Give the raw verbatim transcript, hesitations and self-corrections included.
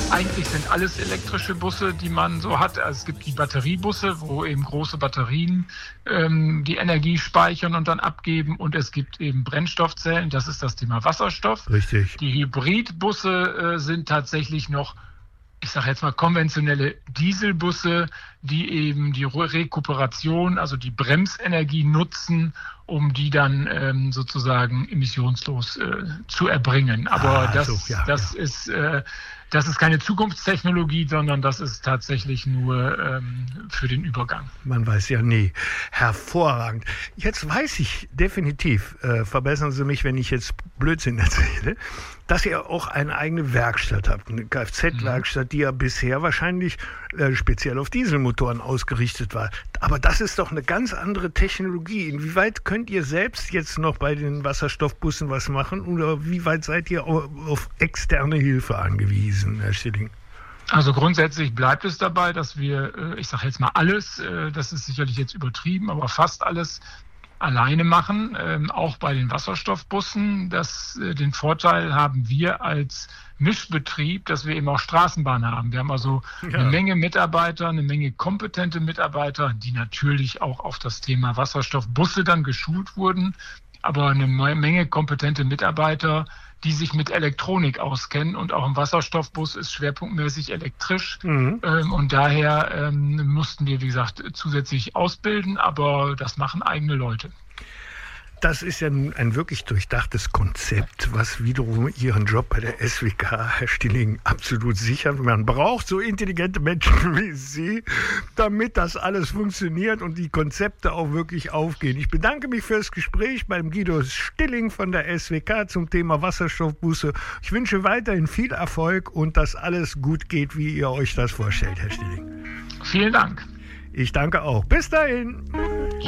Eigentlich sind alles elektrische Busse, die man so hat. Also es gibt die Batteriebusse, wo eben große Batterien ähm, die Energie speichern und dann abgeben. Und es gibt eben Brennstoffzellen, das ist das Thema Wasserstoff. Richtig. Die Hybridbusse äh, sind tatsächlich noch, ich sage jetzt mal, konventionelle Dieselbusse, die eben die Rekuperation, also die Bremsenergie nutzen, um die dann ähm, sozusagen emissionslos äh, zu erbringen. Aber Ah, das, so, ja, das ja. ist äh, das ist keine Zukunftstechnologie, sondern das ist tatsächlich nur ähm, für den Übergang. Man weiß ja nie. Hervorragend. Jetzt weiß ich definitiv, äh, verbessern Sie mich, wenn ich jetzt Blödsinn erzähle, dass ihr auch eine eigene Werkstatt habt, eine Kfz-Werkstatt, die ja bisher wahrscheinlich äh, speziell auf Dieselmotoren ausgerichtet war. Aber das ist doch eine ganz andere Technologie. Inwieweit könnt ihr selbst jetzt noch bei den Wasserstoffbussen was machen oder wie weit seid ihr auf, auf externe Hilfe angewiesen, Herr Stilling? Also grundsätzlich bleibt es dabei, dass wir, ich sage jetzt mal alles, das ist sicherlich jetzt übertrieben, aber fast alles alleine machen, auch bei den Wasserstoffbussen. Das, den Vorteil haben wir als Mischbetrieb, dass wir eben auch Straßenbahn haben. Wir haben also ja. eine Menge Mitarbeiter, eine Menge kompetente Mitarbeiter, die natürlich auch auf das Thema Wasserstoffbusse dann geschult wurden, aber eine Menge kompetente Mitarbeiter, die sich mit Elektronik auskennen, und auch ein Wasserstoffbus ist schwerpunktmäßig elektrisch. Mhm. Ähm, und daher ähm, mussten wir, wie gesagt, zusätzlich ausbilden, aber das machen eigene Leute. Das ist ja ein wirklich durchdachtes Konzept, was wiederum Ihren Job bei der S W K, Herr Stilling, absolut sichert. Man braucht so intelligente Menschen wie Sie, damit das alles funktioniert und die Konzepte auch wirklich aufgehen. Ich bedanke mich fürs Gespräch beim Guido Stilling von der S W K zum Thema Wasserstoffbusse. Ich wünsche weiterhin viel Erfolg und dass alles gut geht, wie ihr euch das vorstellt, Herr Stilling. Vielen Dank. Ich danke auch. Bis dahin.